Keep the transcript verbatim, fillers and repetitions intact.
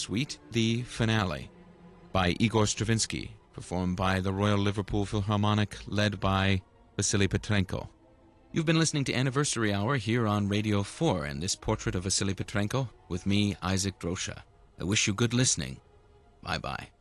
Suite, the finale, by Igor Stravinsky, performed by the Royal Liverpool Philharmonic, led by Vasily Petrenko. You've been listening to Anniversary Hour here on Radio four, and this portrait of Vasily Petrenko with me, Isaac Drosha. I wish you good listening. Bye-bye.